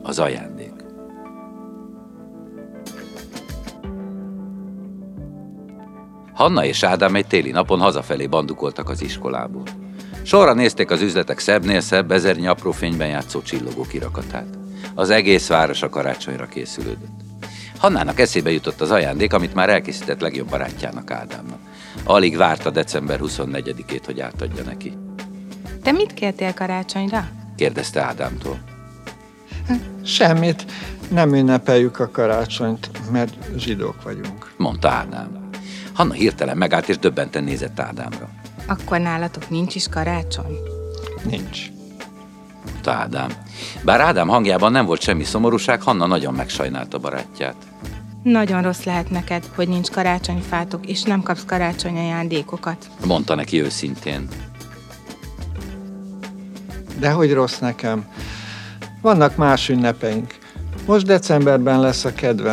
Az ajándék. Hanna és Ádám egy téli napon hazafelé bandukoltak az iskolából. Sorra nézték az üzletek szebbnél szebb, ezernyi apró fényben játszó csillogó kirakatát. Az egész város a karácsonyra készülődött. Hannának eszébe jutott az ajándék, amit már elkészített legjobb barátjának, Ádámnak. Alig várta december 24-ét, hogy átadja neki. Te mit kértél karácsonyra? Kérdezte Ádámtól. Semmit, nem ünnepeljük a karácsonyt, mert zsidók vagyunk, mondta Ádám. Hanna hirtelen megállt és döbbenten nézett Ádámra. Akkor nálatok nincs is karácsony? Nincs. Mondta Ádám. Bár Ádám hangjában nem volt semmi szomorúság, Hanna nagyon megsajnálta barátját. Nagyon rossz lehet neked, hogy nincs karácsonyfátok, és nem kapsz karácsony ajándékokat. Mondta neki őszintén. Dehogy rossz nekem. Vannak más ünnepeink. Most decemberben lesz a kedvenc